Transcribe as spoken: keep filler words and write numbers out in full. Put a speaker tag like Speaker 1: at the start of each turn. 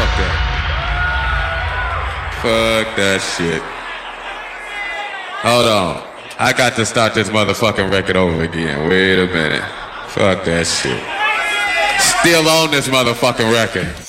Speaker 1: fuck that. Fuck that shit. Hold on. I got to start this motherfucking record over again. Wait a minute. Fuck that shit. Still on this motherfucking record.